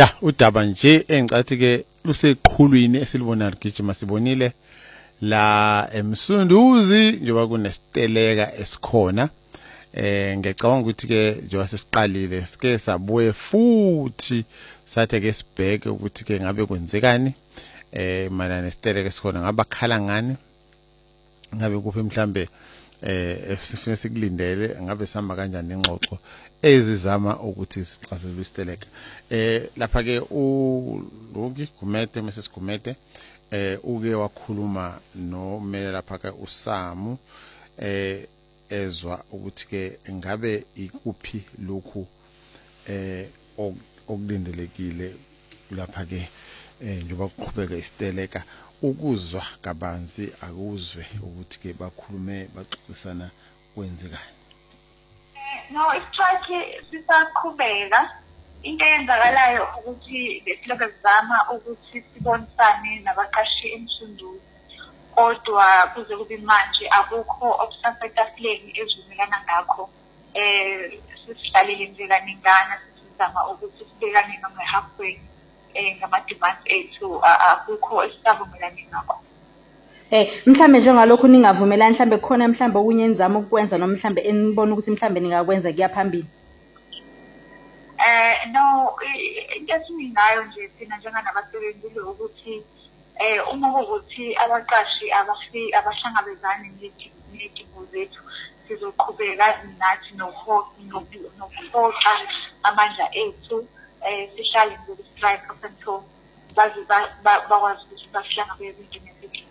udaba nje engicathi ke luseqhulwini esilibonayo gijima sibonile la eMsunduzi njengoba kunesiteleka esikhona. Ngicabanga ukuthi ke njengoba sesiqalile sike sabuye futhi sathe ke sibheke ukuthi ke ngabe kwenzekani mana nesiteleka esikhona, ngaba khala ngani, ngabe kuphi mhlambe esifuna sikulindele, ngabe sihamba kanjani nengxoxo ezizama ukuthi sixazulule isiteleka. Lapha ke uLuki Gumede, Mrs Gumede uke wakhuluma nomele lapha ke uSamu ezwa ukuthi ke ngabe ikuphi lokhu okulindelekile lapha ke njengoba kuqhubeka isiteleka, ukuzwa kabanzi akuzwe ukuthi ke bakhulume baxoxisana kwenzekani. No, istrike sisaqhubeka. Into eyenzakalayo ukuthi besilokhu sizama ukuthi sibonisane nabaqashi eMsunduzi, kodwa kuze kube manje akukho obstacle ezivumelana ngakho. Sisihlalile nje kaningana sizama ukuthi sibekane noma halfway ngama-demands ethu, akukho esisavumelane ngakho. Mhlambe njengalokho ningavumelani, mhlambe khona mhlambe okunye enizama ukwenza noma mhlambe enibona ukuthi mhlambe ningakwenza kuya phambili. No, into esinayo nje thina njenganabasebenzi ukuthi uma kuwukuthi abaqashi abahlangabezani nezidingo zethu, sizoqhubeka nathi nokuhoxa amandla ethu, sihlale ngokustrike until bakwazi ukuthi bahlangabeze izidingo zethu.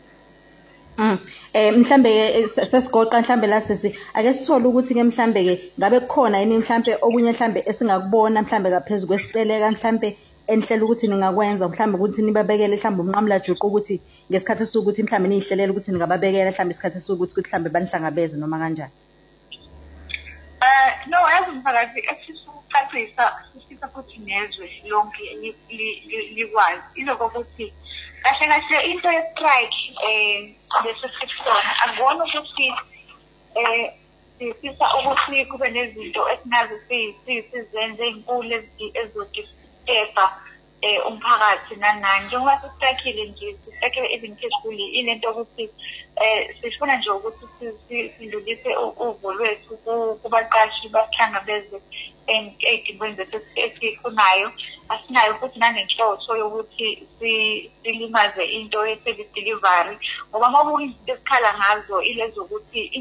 Mhlambe sesigoqa mhlambe la sisi ake sithole ukuthi ke mhlambe ke ngabe kukhona yini mhlambe okunye mhlambe esingakubona mhlambe ngaphezulu kwesiteleka mhlambe enhlela ukuthi ningakwenza mhlambe ukuthi nibabekele mhlambe umnqamula juqu ukuthi ngesikhathi sokuthi mhlambe nihlelela ukuthi ningababekela mhlambe isikhathi sokuthi mhlambe banihlangabeze noma kanjani. No, azimphakathi esisucacisa sisifisa futhi nezwe lonke likwazi iloko ukuthi kahle into ye-strike lesesifona akubona ukuthi sifisa ukuthi kube nezinto esinazo sizenze ezinkulu ezizodisturba umphakathi nanani. Njengoba sistrikile nje sistrikile izinto ezinkulu, ilento ukuthi sifuna nje ukuthi sidlulise uvo lwethu kubaqashi bahlangabeze ey'dingweni zethu esifunayo. Asinayo futhi nanenhloso yokuthi silimaze into ye-service delivery, ngoba ngoba izinto esikhala ngazo ilezokuthi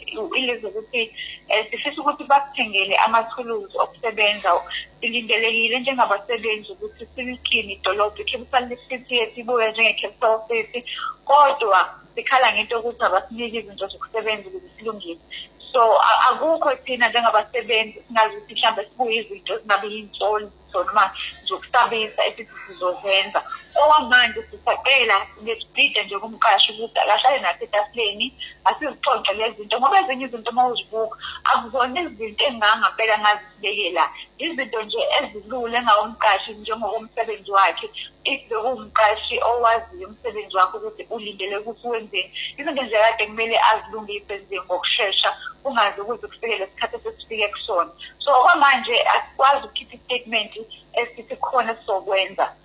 sifisa ukuthi basithengele amathuluzi okusebenza. Silindelekile njengabasebenzi ukuthi silikline idolobha, i-capital city yethu ibuye njenge-capital city, kodwa sikhala ngento yokuthi abasinike izinto zokusebenza ukuze silungise. So akukho thina njengabasebenzi singazi ukuthi mhlawumbe sibuye izinto ezingabe yiy'nsolo noma zokusabisa esithi sizozenza. Okwamanje sisacela ngesibhida nje kumqashi ukuthi akahlale nathi etafuleni asizixoxe lezi zinto, ngoba ezinye izinto uma uzibuka akuzona izinto engangempela ngazisibekela, izinto nje ezilula engawumqashi njengokomsebenzi wakhe. Umqashi owaziyo umsebenzi wakhe ukuthi ulindele ukuthi wenzeni, izinto nje kade kumele azilungise nje ngokushesha, ungazi ukuthi kufikele isikhathi esesifike kusona. So okwamanje asikwazi ukukhipha i-statement esithi khona sizokwenza.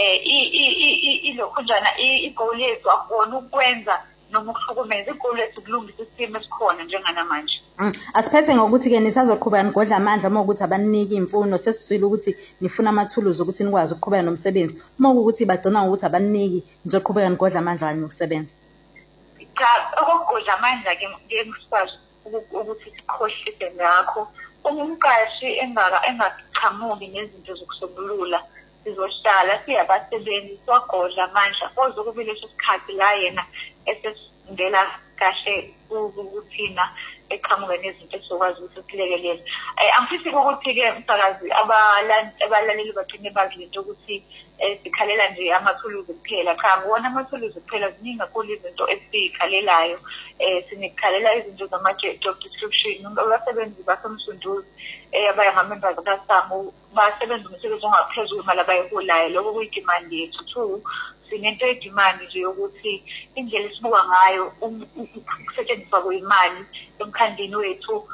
Ilokhu njana igoli yethu akubona ukwenza noma ukuhlukumeza, igoli yethu kulungisa isimo esikhona njenganamanje. Asiphethe ngokuthi ke nisazoqhubeka nigodla amandla uma ukuthi abaniniki imfuno, sesizwile ukuthi nifuna amathuluzi ukuthi nikwazi ukuqhubeka nomsebenzi. Uma ukuthi bagcina ngokuthi abaniniki nje uqhubeka nigodla amandla kanye nokusebenza. Cha, ukugodla amandla ke ngisikwazi ukuthi sikhohlise ngakho. Umqashi engaqhamuki nezinto zokusombulula, sizohlala siyabasebenzi siwagodla amandla koze kube leso sikhathi la yena esesindela kahle ukuthina eqhamuke nezinto esizokwazi ukuthi silekelele. Angifisi ukuthi-ke msakazi abalaleli bagcine bazi lento ukuthi sikhalela nje amathuluzi kuphela. Cha, ngibona amathuluzi kuphela, ziningi kakhulu izinto esizikhalelayo. Sinikhalela izinto zama-job description. Abasebenzi baseMsunduzi abangama-members kaSamu basebenza umsebenzi ongaphezulu imali abayiholayo, lokho kuyidimandi yethu. 2, sinento edimandi nje yokuthi indlela esibuka ngayo ukusetshenziswa kwemali emkhandleni wethu